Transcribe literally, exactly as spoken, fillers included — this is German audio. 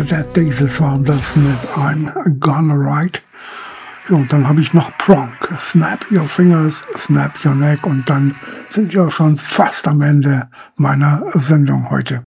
The Dead Daisies waren das mit I'm Gonna Ride. Ja, und dann habe ich noch Prong, Snap Your Fingers, Snap Your Neck und dann sind wir schon fast am Ende meiner Sendung heute.